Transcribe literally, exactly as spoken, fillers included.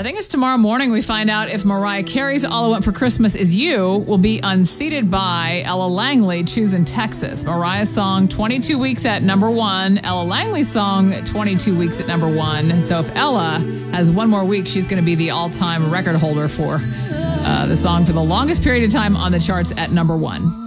I think it's tomorrow morning we find out if Mariah Carey's All I Want for Christmas Is You will be unseated by Ella Langley, Choosing Texas. Mariah's song, twenty-two weeks at number one. Ella Langley's song, twenty-two weeks at number one. So if Ella has one more week, she's going to be the all-time record holder for uh, the song for the longest period of time on the charts at number one.